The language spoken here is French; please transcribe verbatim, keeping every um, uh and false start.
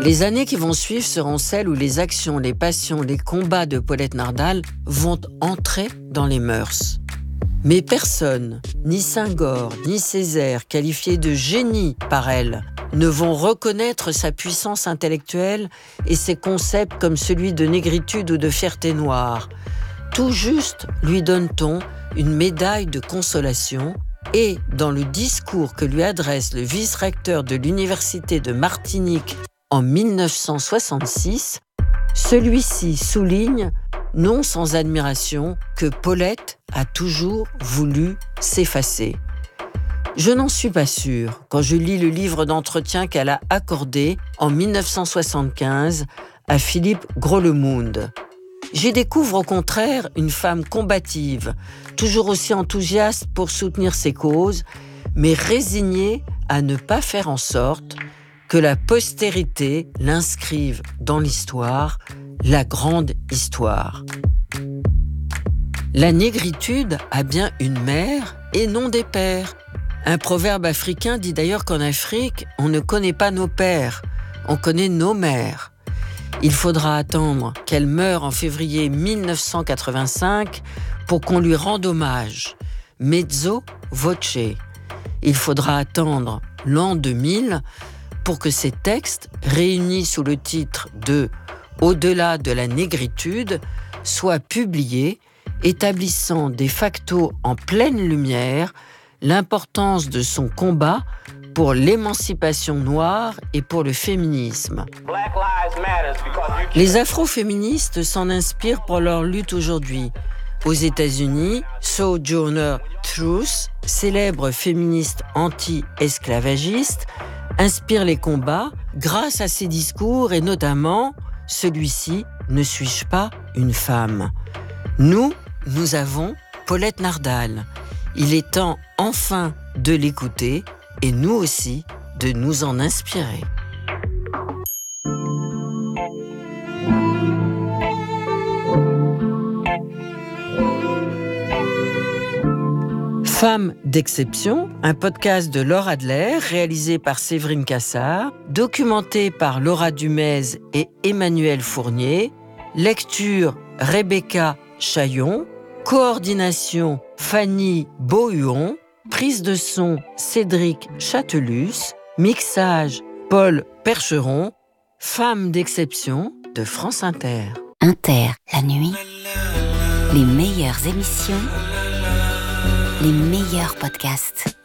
Les années qui vont suivre seront celles où les actions, les passions, les combats de Paulette Nardal vont entrer dans les mœurs. Mais personne, ni Senghor, ni Césaire, qualifiés de génie par elle, ne vont reconnaître sa puissance intellectuelle et ses concepts comme celui de négritude ou de fierté noire. Tout juste lui donne-t-on une médaille de consolation et, dans le discours que lui adresse le vice-recteur de l'Université de Martinique en mille neuf cent soixante-six, celui-ci souligne, non sans admiration, que Paulette a toujours voulu s'effacer. Je n'en suis pas sûre quand je lis le livre d'entretien qu'elle a accordé en mille neuf cent soixante-quinze à Philippe Groslemound. J'y découvre au contraire une femme combative, toujours aussi enthousiaste pour soutenir ses causes, mais résignée à ne pas faire en sorte que la postérité l'inscrive dans l'histoire, la grande histoire. La négritude a bien une mère et non des pères. Un proverbe africain dit d'ailleurs qu'en Afrique, on ne connaît pas nos pères, on connaît nos mères. Il faudra attendre qu'elle meure en février mille neuf cent quatre-vingt-cinq pour qu'on lui rende hommage. Mezzo voce. Il faudra attendre l'an deux mille pour que ces textes, réunis sous le titre de « Au-delà de la négritude », soient publiés, établissant de facto en pleine lumière l'importance de son combat pour l'émancipation noire et pour le féminisme. Les afroféministes s'en inspirent pour leur lutte aujourd'hui. Aux États-Unis, Sojourner Truth, célèbre féministe anti-esclavagiste, inspire les combats grâce à ses discours et notamment celui-ci « Ne suis-je pas une femme ?» Nous, nous avons Paulette Nardal. Il est temps enfin de l'écouter et nous aussi de nous en inspirer. Femmes d'exception, un podcast de Laure Adler, réalisé par Séverine Cassard, documenté par Laura Dumez et Emmanuel Fournier, lecture Rebecca Chaillon, coordination Fanny Beauhuon, prise de son Cédric Châtelus, mixage Paul Percheron, Femmes d'exception de France Inter. Inter, la nuit, les meilleures émissions, les meilleurs podcasts.